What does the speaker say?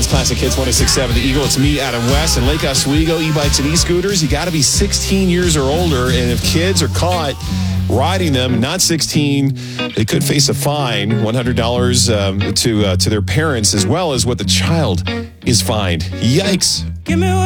Island's Classic Hits 106.7 The Eagle. It's me, Adam West, and Lake Oswego e-bikes and e-scooters. You got to be 16 years or older, and if kids are caught riding them, not 16, they could face a fine, $100 to their parents, as well as what the child is fined. Yikes.